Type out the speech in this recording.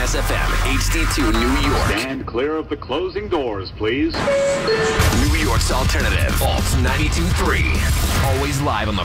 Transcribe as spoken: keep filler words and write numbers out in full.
S F M, H D two New York. Stand clear of the closing doors, please. New York's alternative, Alt ninety-two point three. Always live on the